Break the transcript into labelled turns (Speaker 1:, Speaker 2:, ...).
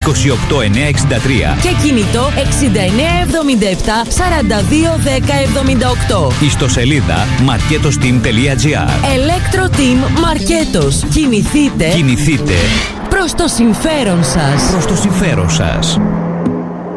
Speaker 1: και κινητό 6977 42 10 78.
Speaker 2: Ιστοσελίδα marketosteam.gr.
Speaker 1: Electro-Team Marketos. Κινηθείτε
Speaker 2: Κινηθείτε
Speaker 1: προς το συμφέρον σας.
Speaker 2: προς το συμφέρον σας.